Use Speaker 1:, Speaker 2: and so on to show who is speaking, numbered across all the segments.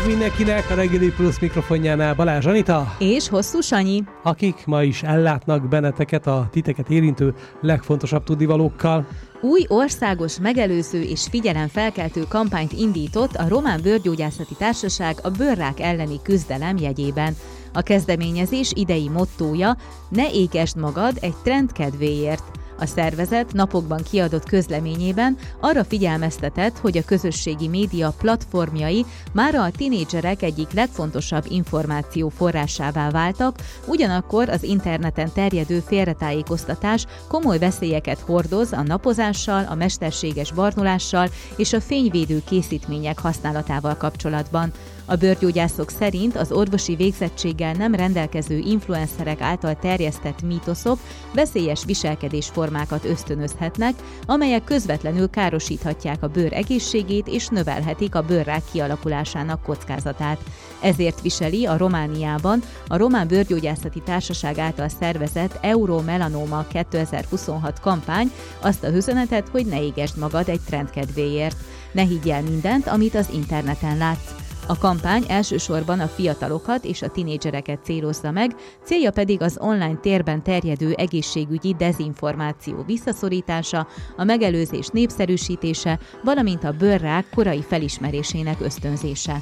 Speaker 1: mindenkinek, a Reggeli Plusz mikrofonjánál Balázs Anita
Speaker 2: és Hosszú Sanyi,
Speaker 1: akik ma is ellátnak benneteket a titeket érintő legfontosabb tudnivalókkal.
Speaker 2: Új országos megelőző és figyelemfelkeltő kampányt indított a Román Bőrgyógyászati Társaság a bőrrák elleni küzdelem jegyében. A kezdeményezés idei mottója: ne égesd magad egy trend kedvéért. A szervezet napokban kiadott közleményében arra figyelmeztetett, hogy a közösségi média platformjai mára a tinédzserek egyik legfontosabb információ forrásává váltak, ugyanakkor az interneten terjedő félretájékoztatás komoly veszélyeket hordoz a napozással, a mesterséges barnulással és a fényvédő készítmények használatával kapcsolatban. A bőrgyógyászok szerint az orvosi végzettséggel nem rendelkező influencerek által terjesztett mítoszok veszélyes viselkedésformákat ösztönözhetnek, amelyek közvetlenül károsíthatják a bőr egészségét és növelhetik a bőrrák kialakulásának kockázatát. Ezért viseli a Romániában a Román Bőrgyógyászati Társaság által szervezett Euromelanoma 2026 kampány azt a üzenetet, hogy ne égesd magad egy trend kedvéért. Ne higgy el mindent, amit az interneten látsz. A kampány elsősorban a fiatalokat és a tinédzsereket célozza meg, célja pedig az online térben terjedő egészségügyi dezinformáció visszaszorítása, a megelőzés népszerűsítése, valamint a bőrrák korai felismerésének ösztönzése.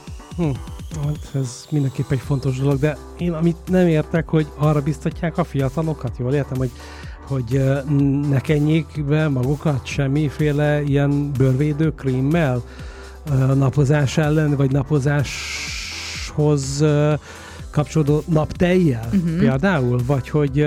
Speaker 1: Ez mindenképp egy fontos dolog, de én amit nem értek, hogy arra biztatják a fiatalokat, jól értem, hogy ne kenjék be magukat semmiféle ilyen bőrvédő krémmel, napozás ellen, vagy napozáshoz kapcsolódó naptejjel például, vagy hogy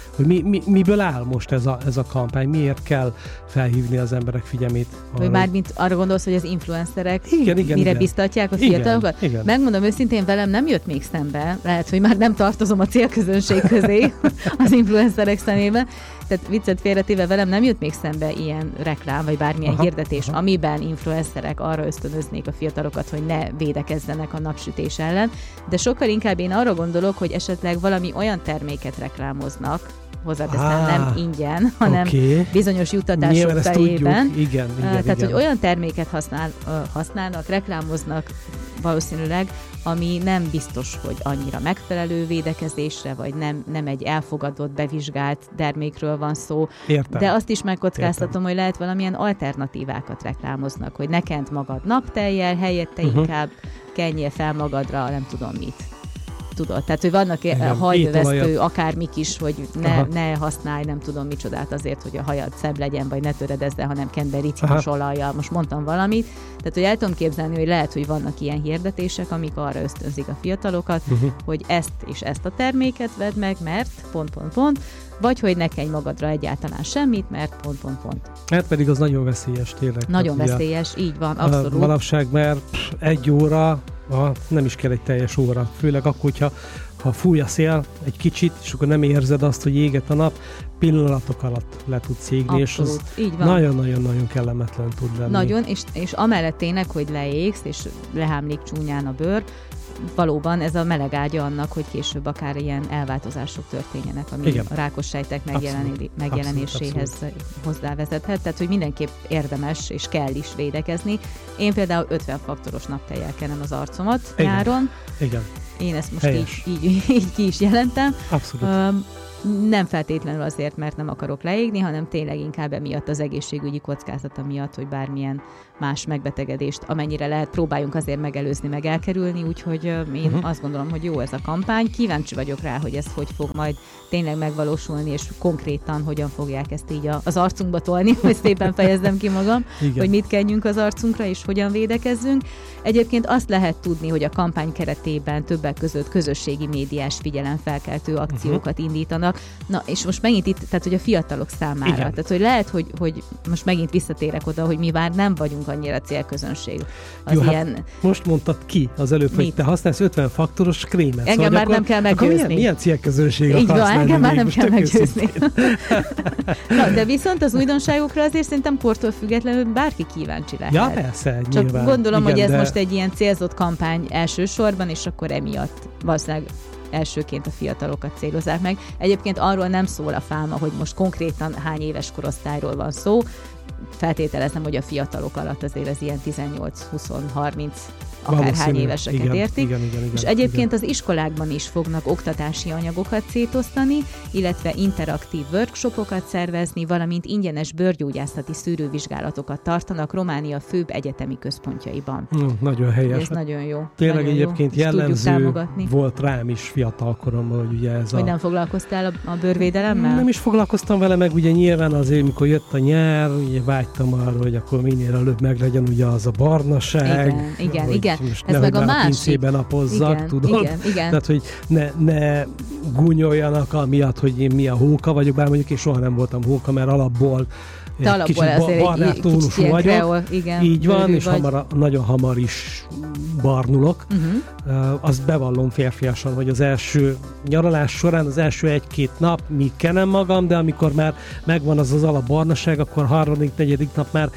Speaker 1: miből áll most ez a kampány, miért kell felhívni az emberek figyelmét?
Speaker 2: Vagy mármint arra gondolsz, hogy az influencerek
Speaker 1: igen.
Speaker 2: biztatják a fiatalokat?
Speaker 1: Igen.
Speaker 2: Megmondom őszintén, velem nem jött még szembe, lehet, hogy már nem tartozom a célközönség közé az influencerek szemébe, tehát viccet félretéve velem nem jött még szembe ilyen reklám, vagy bármilyen hirdetés, amiben influencerek arra ösztönöznék a fiatalokat, hogy ne védekezzenek a napsütés ellen, de sokkal inkább én arra gondolok, hogy esetleg valami olyan terméket reklámoznak, hozzáteszem, nem ingyen, hanem bizonyos juttatások fejében.
Speaker 1: Igen.
Speaker 2: Tehát, hogy olyan terméket használnak, reklámoznak valószínűleg, ami nem biztos, hogy annyira megfelelő védekezésre, vagy nem egy elfogadott, bevizsgált termékről van szó.
Speaker 1: Értem.
Speaker 2: De azt is megkockáztatom, hogy lehet valamilyen alternatívákat reklámoznak, hogy ne kent magad naptejjel, helyette inkább kenjél fel magadra, nem tudom mit. Tudod, tehát, hogy vannak hajnövesztő akármik is, hogy ne használj nem tudom micsodát azért, hogy a hajad szebb legyen, vagy ne töredezd el, hanem kend be ricinos olajjal. Most mondtam valamit. Tehát, hogy el tudom képzelni, hogy lehet, hogy vannak ilyen hirdetések, amik arra ösztönzik a fiatalokat, hogy ezt és ezt a terméket vedd meg, mert ... vagy hogy ne kenj magadra egyáltalán semmit, mert ...
Speaker 1: Hát pedig az nagyon veszélyes tényleg.
Speaker 2: Nagyon veszélyes, így van, abszolút.
Speaker 1: Manapság, mert 1 óra, nem is kell egy teljes óra, főleg akkor, ha fúj a szél egy kicsit, és akkor nem érzed azt, hogy éget a nap, pillanatok alatt le tudsz égni, és az nagyon-nagyon-nagyon kellemetlen tud lenni.
Speaker 2: Nagyon, és amellett tényleg, hogy leégsz, és lehámlik csúnyán a bőr, valóban ez a meleg ágya annak, hogy később akár ilyen elváltozások történjenek, ami a rákos sejtek megjelenéséhez hozzávezethet. Tehát, hogy mindenképp érdemes és kell is védekezni. Én például 50 faktoros naptejjel kenem az arcomat nyáron.
Speaker 1: Igen.
Speaker 2: Én ezt most így ki is jelentem.
Speaker 1: Abszolút.
Speaker 2: Nem feltétlenül azért, mert nem akarok leégni, hanem tényleg inkább emiatt az egészségügyi kockázata miatt, hogy bármilyen más megbetegedést, amennyire lehet, próbáljunk azért megelőzni, meg elkerülni, úgyhogy én azt gondolom, hogy jó ez a kampány. Kíváncsi vagyok rá, hogy ez hogy fog majd tényleg megvalósulni, és konkrétan hogyan fogják ezt így az arcunkba tolni, hogy szépen fejezzem ki magam, hogy mit kenjünk az arcunkra, és hogyan védekezzünk. Egyébként azt lehet tudni, hogy a kampány keretében többek között közösségi médiás figyelemfelkeltő akciókat indítanak. Na, és most megint itt, tehát hogy a fiatalok számára. Igen. Tehát, hogy lehet, hogy most megint visszatérek oda, hogy mi már nem vagyunk annyira célközönség.
Speaker 1: Jó, hát most mondtad ki az előbb, hogy te használsz 50 faktoros krémet.
Speaker 2: Engem már nem kell meggyőzni.
Speaker 1: Milyen célközönség
Speaker 2: így van, engem már nem kell meggyőzni. Na, de viszont az újdonságokra azért szerintem kortól függetlenül bárki kíváncsi lehet.
Speaker 1: Ja, persze,
Speaker 2: csak
Speaker 1: nyilván.
Speaker 2: Gondolom, hogy ez most egy ilyen célzott kampány elsősorban, és akkor emiatt valószínűleg elsőként a fiatalokat célozzák meg. Egyébként arról nem szól a fáma, hogy most konkrétan hány éves korosztályról van szó. Feltételezem, hogy a fiatalok alatt azért ez ilyen 18-20-30 akárhány éveseket értik.
Speaker 1: Igen,
Speaker 2: és egyébként az iskolákban is fognak oktatási anyagokat szétosztani, illetve interaktív workshopokat szervezni, valamint ingyenes bőrgyógyászati szűrővizsgálatokat tartanak Románia főbb egyetemi központjaiban.
Speaker 1: Nagyon helyes.
Speaker 2: Ez nagyon jó.
Speaker 1: Tényleg
Speaker 2: nagyon
Speaker 1: egyébként
Speaker 2: jó,
Speaker 1: jellemző volt rám is fiatal koromban, hogy ugye ez
Speaker 2: hogy nem foglalkoztál a bőrvédelemmel?
Speaker 1: Nem is foglalkoztam vele, meg ugye nyilván azért, mikor jött a nyár, ugye vágytam arra, hogy akkor minél előbb meglegyen ugye az a barnaság.
Speaker 2: Igen.
Speaker 1: Ez meg a másik. Pincében napozzak, tudod?
Speaker 2: Igen.
Speaker 1: Tehát, hogy ne gúnyoljanak amiatt, hogy én milyen hóka vagyok, bár mondjuk én soha nem voltam hóka, mert alapból kicsit barnát tónusú vagyok. Kreol, igen, így van, és nagyon hamar is barnulok. Azt bevallom férfiasan, hogy az első nyaralás során, az első 1-2 nap még kenem magam, de amikor már megvan az alapbarnaság, akkor 3.-4. nap már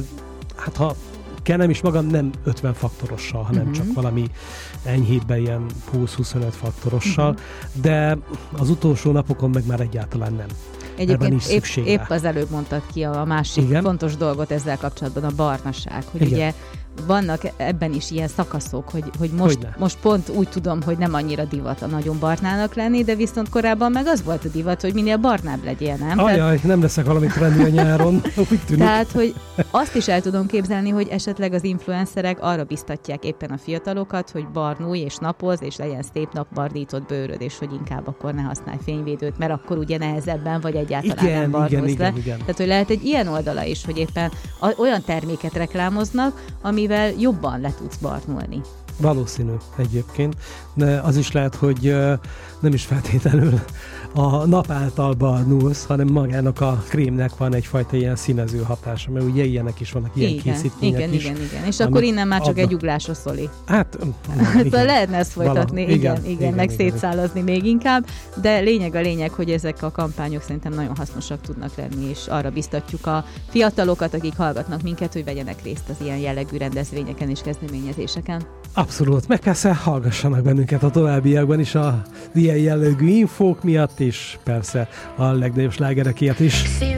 Speaker 1: hát ha kenem is magam, nem 50 faktorossal, hanem csak valami enyhétben ilyen 20-25 faktorossal, de az utolsó napokon meg már egyáltalán nem.
Speaker 2: Egyébként épp az előbb mondtad ki a másik fontos dolgot ezzel kapcsolatban, a barnaság, hogy ugye vannak ebben is ilyen szakaszok, hogy most pont úgy tudom, hogy nem annyira divat a nagyon barnának lenni, de viszont korábban meg az volt a divat, hogy minél barnább legyél, nem?
Speaker 1: Ajaj, nem leszek valami trendi a nyáron, úgy tűnik.
Speaker 2: Tehát, hogy azt is el tudom képzelni, hogy esetleg az influencerek arra biztatják éppen a fiatalokat, hogy barnulj és napoz, és legyen szép napbardított bőröd, és hogy inkább akkor ne használj fényvédőt, mert akkor ugye nehezebben vagy egyáltalán nem barnulsz le. Tehát, hogy lehet egy ilyen oldala is, hogy éppen olyan terméket reklámoznak, amivel jobban le tudsz barnulni.
Speaker 1: Valószínű egyébként, de az is lehet, hogy nem is feltétlenül a nap által barnulsz, hanem magának a krémnek van egyfajta ilyen színező hatása, mert ugye ilyenek is vannak, ilyen készítmények is.
Speaker 2: Igen. És akkor innen már csak egy uglásra Szoli.
Speaker 1: Hát,
Speaker 2: lehetne ezt folytatni, igen, meg szétszálazni még inkább, de lényeg, hogy ezek a kampányok szerintem nagyon hasznosak tudnak lenni, és arra biztatjuk a fiatalokat, akik hallgatnak minket, hogy vegyenek részt az ilyen jellegű rendezvényeken és kezdeményezéseken.
Speaker 1: Abszolút, meg persze hallgassanak bennünket a továbbiakban is a ilyen jellegű infók miatt, és persze a legnagyobb slágerekért is.